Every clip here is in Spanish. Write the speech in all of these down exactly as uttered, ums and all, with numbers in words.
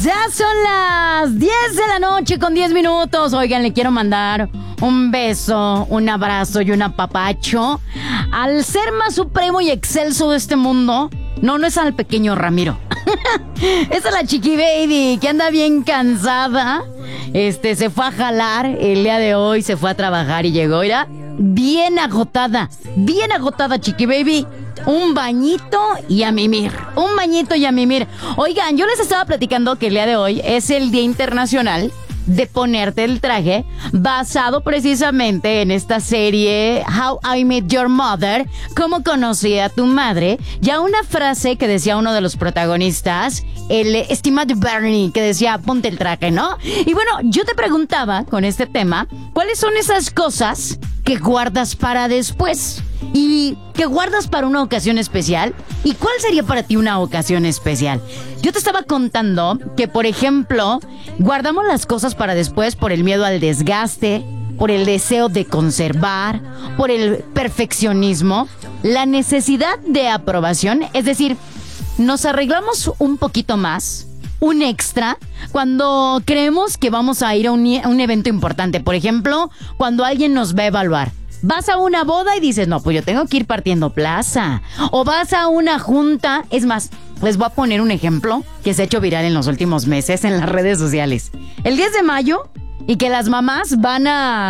Ya son las diez de la noche con diez minutos. Oigan, le quiero mandar un beso, un abrazo y un apapacho al ser más supremo y excelso de este mundo. No, no es al pequeño Ramiro. Es a la Chiqui Baby, que anda bien cansada. Este, se fue a jalar el día de hoy, se fue a trabajar y llegó, era bien agotada. Bien agotada, Chiqui Baby. Un bañito y a mimir. Un bañito y a mimir. Oigan, yo les estaba platicando que el día de hoy es el Día Internacional de ponerte el traje, basado precisamente en esta serie How I Met Your Mother, cómo conocí a tu madre, y a una frase que decía uno de los protagonistas, el estimado Barney, que decía, ponte el traje, ¿no? Y bueno, yo te preguntaba con este tema, ¿cuáles son esas cosas que guardas para después? ¿Y que guardas para una ocasión especial? ¿Y cuál sería para ti una ocasión especial? Yo te estaba contando que, por ejemplo, guardamos las cosas para después por el miedo al desgaste, por el deseo de conservar, por el perfeccionismo, la necesidad de aprobación. Es decir, nos arreglamos un poquito más, un extra, cuando creemos que vamos a ir a un, a un evento importante. Por ejemplo, cuando alguien nos va a evaluar. Vas a una boda y dices, no, pues yo tengo que ir partiendo plaza. O vas a una junta. Es más, les voy a poner un ejemplo que se ha hecho viral en los últimos meses en las redes sociales. El diez de mayo, y que las mamás van a...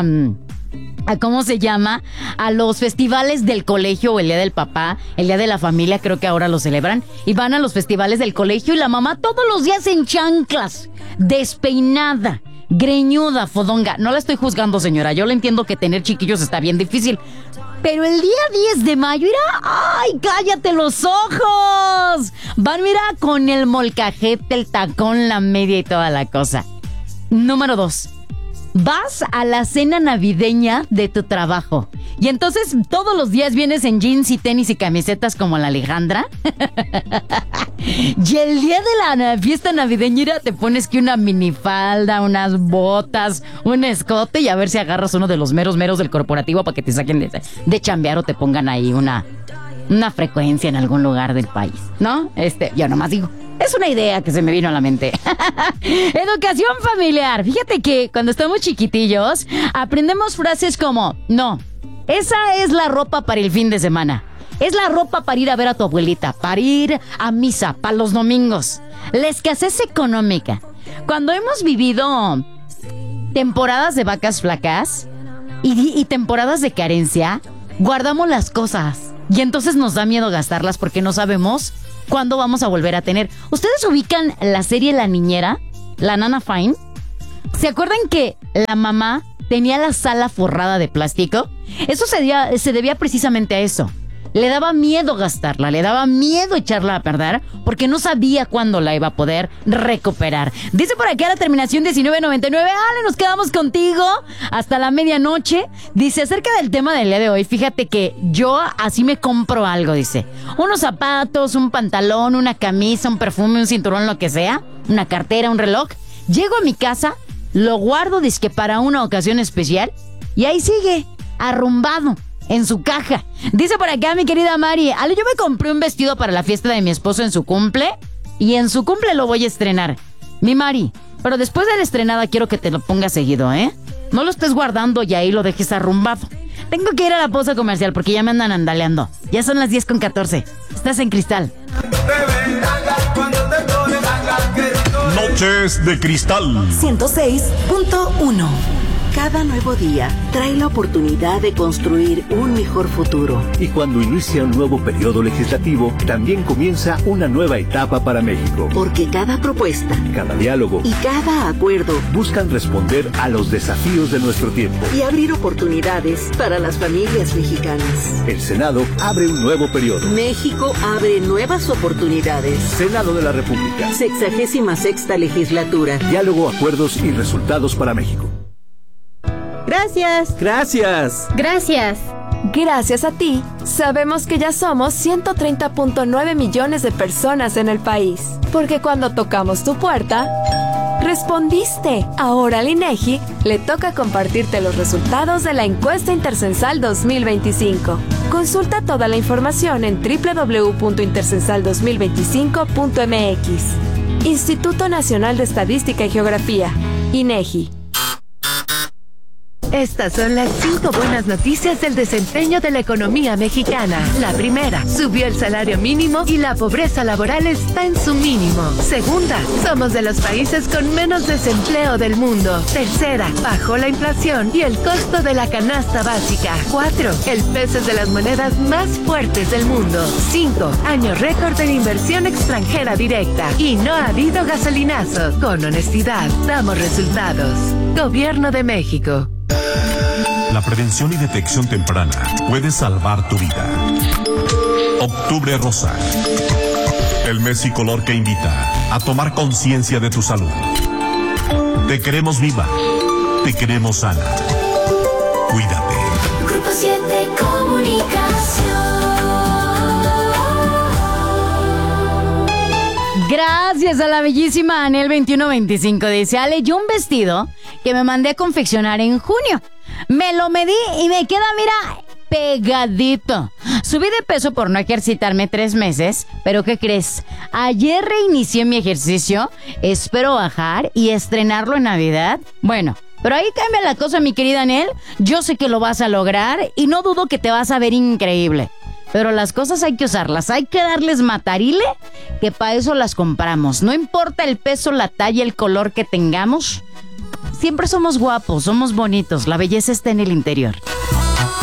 a ¿cómo se llama? A los festivales del colegio, o el día del papá, el día de la familia, creo que ahora lo celebran. Y van a los festivales del colegio y la mamá todos los días en chanclas, despeinada, greñuda, fodonga. No la estoy juzgando, señora. Yo le entiendo que tener chiquillos está bien difícil. Pero el día diez de mayo, mira, ¡ay, cállate los ojos! Van, mira, con el molcajete, el tacón, la media y toda la cosa. Número dos. Vas a la cena navideña de tu trabajo. Y entonces todos los días vienes en jeans y tenis y camisetas como la Alejandra. Y el día de la fiesta navideña te pones que una minifalda, unas botas, un escote, y a ver si agarras uno de los meros meros del corporativo para que te saquen de, de chambear o te pongan ahí una, una frecuencia en algún lugar del país, ¿no? Este, yo nomás digo. Es una idea que se me vino a la mente. Educación familiar. Fíjate que cuando estamos chiquitillos aprendemos frases como, no, esa es la ropa para el fin de semana. Es la ropa para ir a ver a tu abuelita, para ir a misa, para los domingos. La escasez económica. Cuando hemos vivido temporadas de vacas flacas y, y temporadas de carencia, guardamos las cosas. Y entonces nos da miedo gastarlas porque no sabemos cuándo vamos a volver a tener. ¿Ustedes ubican la serie La Niñera? La Nana Fine. ¿Se acuerdan que la mamá tenía la sala forrada de plástico? Eso se debía, se debía precisamente a eso. Le daba miedo gastarla, le daba miedo echarla a perder porque no sabía cuándo la iba a poder recuperar. Dice por acá la terminación diecinueve noventa y nueve. Ale, nos quedamos contigo hasta la medianoche. Dice, acerca del tema del día de hoy, fíjate que yo así me compro algo, dice. Unos zapatos, un pantalón, una camisa, un perfume, un cinturón, lo que sea. Una cartera, un reloj. Llego a mi casa, lo guardo, dizque para una ocasión especial. Y ahí sigue, arrumbado en su caja. Dice por acá mi querida Mari, Ale, yo me compré un vestido para la fiesta de mi esposo en su cumple, y en su cumple lo voy a estrenar. Mi Mari, pero después de la estrenada quiero que te lo pongas seguido, ¿eh? No lo estés guardando y ahí lo dejes arrumbado. Tengo que ir a la pausa comercial porque ya me andan andaleando. Ya son las diez con catorce. Estás en Cristal. Noches de Cristal. ciento seis punto uno. Cada nuevo día trae la oportunidad de construir un mejor futuro. Y cuando inicia un nuevo periodo legislativo, también comienza una nueva etapa para México. Porque cada propuesta, cada diálogo y cada acuerdo buscan responder a los desafíos de nuestro tiempo y abrir oportunidades para las familias mexicanas. El Senado abre un nuevo periodo. México abre nuevas oportunidades. Senado de la República. Sexagésima sexta legislatura. Diálogo, acuerdos y resultados para México. Gracias. Gracias. Gracias. Gracias a ti, sabemos que ya somos ciento treinta punto nueve millones de personas en el país. Porque cuando tocamos tu puerta, respondiste. Ahora al INEGI le toca compartirte los resultados de la encuesta Intercensal dos mil veinticinco. Consulta toda la información en doble u doble u doble u punto intercensal dos mil veinticinco punto m x. Instituto Nacional de Estadística y Geografía, INEGI. Estas son las cinco buenas noticias del desempeño de la economía mexicana. La primera, subió el salario mínimo y la pobreza laboral está en su mínimo. Segunda, somos de los países con menos desempleo del mundo. Tercera, bajó la inflación y el costo de la canasta básica. Cuatro, el peso es de las monedas más fuertes del mundo. Cinco, año récord en inversión extranjera directa. Y no ha habido gasolinazo. Con honestidad, damos resultados. Gobierno de México. La prevención y detección temprana puede salvar tu vida. Octubre Rosa. El mes y color que invita a tomar conciencia de tu salud. Te queremos viva. Te queremos sana. Cuídate. Grupo siete Comunicación. Gracias a la bellísima Anel veintiuno veinticinco. Dice, Ale, yo un vestido que me mandé a confeccionar en junio. Me lo medí y me queda, mira, pegadito. Subí de peso por no ejercitarme tres meses, pero ¿qué crees? Ayer reinicié mi ejercicio, espero bajar y estrenarlo en Navidad. Bueno, pero ahí cambia la cosa, mi querida Anel. Yo sé que lo vas a lograr y no dudo que te vas a ver increíble. Pero las cosas hay que usarlas, hay que darles matarile, que para eso las compramos. No importa el peso, la talla, el color que tengamos. Siempre somos guapos, somos bonitos, la belleza está en el interior.